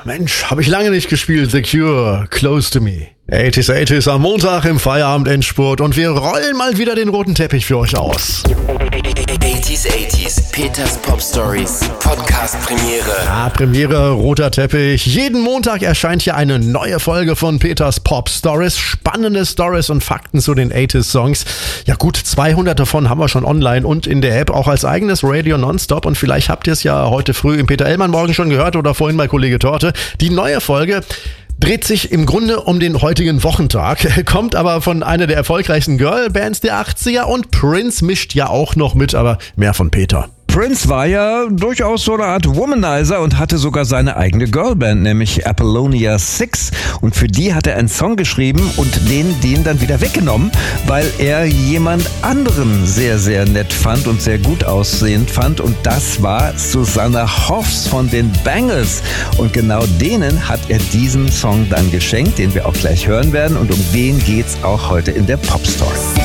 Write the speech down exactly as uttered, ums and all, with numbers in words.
Mensch, habe ich lange nicht gespielt. The Cure, Close to Me. achtziger achtziger am Montag im Feierabendendspurt und wir rollen mal wieder den roten Teppich für euch aus. achtziger achtziger, Peters Pop Stories, Podcast Premiere. Ja, Premiere, roter Teppich. Jeden Montag erscheint hier eine neue Folge von Peters Pop Stories. Spannende Stories und Fakten zu den achtziger Songs. Ja gut, zweihundert davon haben wir schon online und in der App, auch als eigenes Radio Nonstop. Und vielleicht habt ihr es ja heute früh im Peter Ellmann Morgen schon gehört oder vorhin bei Kollege Torte. Die neue Folge dreht sich im Grunde um den heutigen Wochentag, kommt aber von einer der erfolgreichsten Girlbands der achtziger und Prince mischt ja auch noch mit, aber mehr von Peter. Prince war ja durchaus so eine Art Womanizer und hatte sogar seine eigene Girlband, nämlich Apollonia Six. Und für die hat er einen Song geschrieben und den, den dann wieder weggenommen, weil er jemand anderen sehr, sehr nett fand und sehr gut aussehend fand. Und das war Susanna Hoffs von den Bangles. Und genau denen hat er diesen Song dann geschenkt, den wir auch gleich hören werden. Und um den geht's auch heute in der Pop Story.